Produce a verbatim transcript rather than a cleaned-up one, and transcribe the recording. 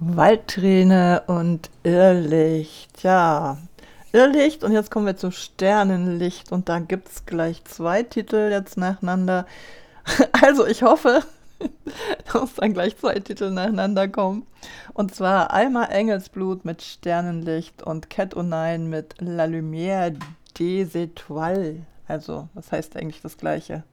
Waldträne und Irrlicht. Ja, Irrlicht und jetzt kommen wir zu Sternenlicht und da gibt's gleich zwei Titel jetzt nacheinander. Also ich hoffe, dass dann gleich zwei Titel nacheinander kommen. Und zwar Alma Engelsblut mit Sternenlicht und Cat O'Nine mit La Lumière des Étoiles. Also, das heißt eigentlich das Gleiche.